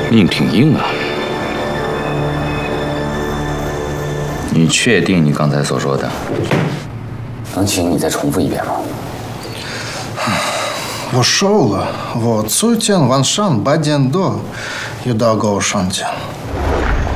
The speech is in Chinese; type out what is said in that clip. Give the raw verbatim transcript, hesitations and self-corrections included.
命挺硬啊！你确定你刚才所说的？ 能请你再重复一遍吗？ 我瘦了，我昨天晚上八点多又到过上天。